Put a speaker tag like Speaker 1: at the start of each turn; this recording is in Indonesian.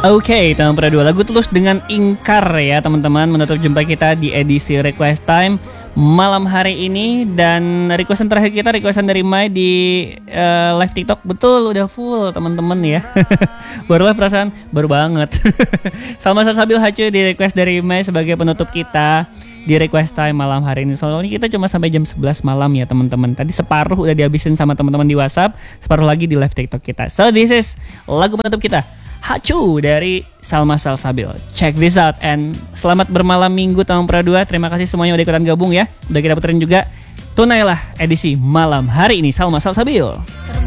Speaker 1: Oke, teman Pra 2, lagu Tulus dengan Ingkar ya teman-teman, menutup jumpa kita di edisi Request Time malam hari ini. Dan requestan terakhir kita, requestan dari Mai di live TikTok. Betul, udah full teman-teman ya. Baru lah perasaan, baru banget. Salma Salsabil Hacu di request dari Mai sebagai penutup kita di Request Time malam hari ini. Soalnya kita cuma sampai jam 11 malam ya teman-teman. Tadi separuh udah dihabisin sama teman-teman di WhatsApp, separuh lagi di live TikTok kita. So this is lagu penutup kita, Hacu dari Salma Salsabil. Check this out and selamat bermalam minggu teman Pra 2. Terima kasih semuanya udah ikutan gabung ya. Udah kita puterin juga. Tunailah edisi malam hari ini Salma Salsabil.